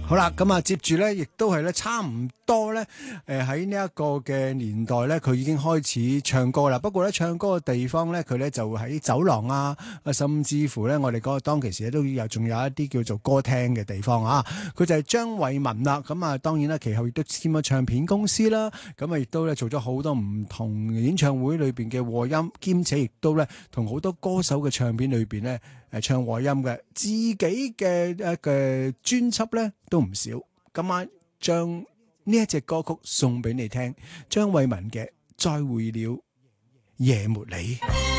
好啦，咁啊，接住咧，亦都係咧，差唔多咧，喺呢一個嘅年代咧，佢已經開始唱歌啦。不過咧，唱歌嘅地方咧，佢咧就喺走廊啊，甚至乎咧，我哋嗰個當其時咧都仲有一啲叫做歌廳嘅地方啊。佢就係張偉文啦。咁啊，當然啦，其後亦都簽咗唱片公司啦。咁啊，亦都咧做咗好多唔同演唱會裏邊嘅和音，兼且亦都咧同好多歌手嘅唱片裏邊咧唱和音嘅，自己嘅專輯咧都唔少。今晚將呢一隻歌曲送俾你聽，張偉文嘅《再會了夜沒你》。